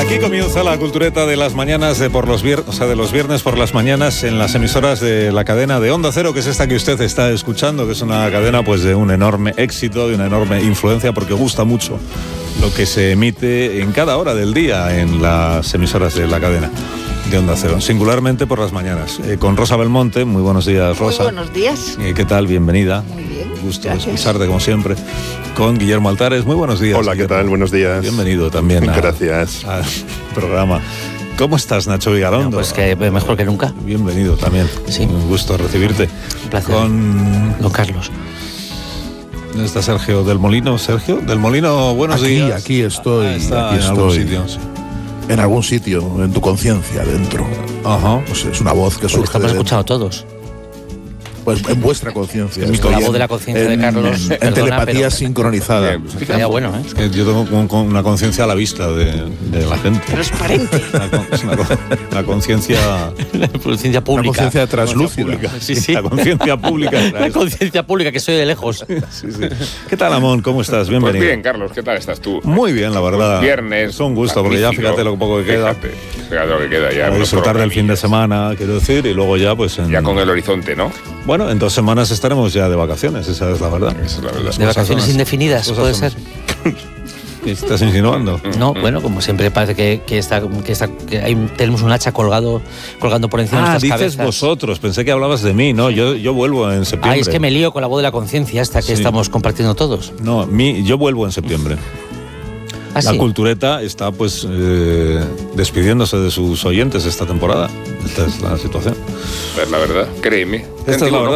Aquí comienza la cultureta de las mañanas de los viernes por las mañanas en las emisoras de la cadena de Onda Cero, que es esta que usted está escuchando, que es una cadena pues de un enorme éxito, de una enorme influencia, porque gusta mucho lo que se emite en cada hora del día en las emisoras de la cadena de Onda Cero, singularmente por las mañanas. Con Rosa Belmonte, muy buenos días, Rosa. Muy buenos días. ¿Qué tal? Bienvenida. Muy bien. Gusto de escucharte como siempre. Con Guillermo Altares, muy buenos días. Hola, Guillermo. ¿qué tal? Buenos días. Bienvenido también. Gracias. Al programa. ¿Cómo estás, Nacho Vigalondo? Pues que mejor que nunca. Bienvenido también. Sí. Un gusto recibirte. Un placer. Con don Carlos. ¿Dónde está Sergio del Molino? Sergio del Molino, buenos días. Aquí estoy. Está aquí en algún estoy. sitio, sí. En algún sitio, en tu conciencia, dentro. Ajá. Pues es una voz que Porque surge estamos de escuchando todos. Pues en vuestra conciencia. La Estoy voz de la conciencia de Carlos, En perdona, telepatía pero- sincronizada. Estaría bueno, ¿eh? Es que yo tengo con una conciencia a la vista de la gente. Transparente. La conciencia... La conciencia Una pública. conciencia translúcida. Sí, sí. La conciencia pública. La conciencia pública, que soy de lejos. Sí, sí. ¿Qué tal, Amón? ¿Cómo estás? Pues Bienvenido. bien, Carlos, ¿qué tal estás tú? Muy bien, la verdad. Viernes. Es un gusto, porque ya magnífico. fíjate lo poco que queda. Fíjate lo que queda ya. A unos disfrutar del fin de programillas. semana, quiero decir, y luego ya pues Ya con el horizonte, ¿no? Bueno, en 2 semanas estaremos ya de vacaciones, esa es la verdad. Esa es la verdad. De vacaciones son así. indefinidas, Las puede cosas ser. son así. ¿Qué estás insinuando? No, bueno, como siempre parece que tenemos un hacha colgando por encima de nuestras dices cabezas. vosotros, pensé que hablabas de mí, ¿no? Yo vuelvo en septiembre. Ay, es que me lío con la voz de la conciencia esta que Sí. estamos compartiendo todos. No, yo vuelvo en septiembre. ¿Ah, La sí? cultureta está pues despidiéndose de sus oyentes esta temporada. Esta es la situación. Es la verdad, créeme. Esta es la verdad.